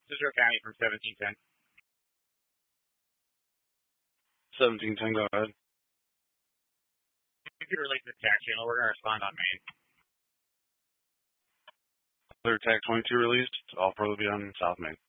Cicero County from 1710. 1710, go ahead. Computer related to the tax channel. We're going to respond on Main. Clear Tag 22 released. All further be on South Main.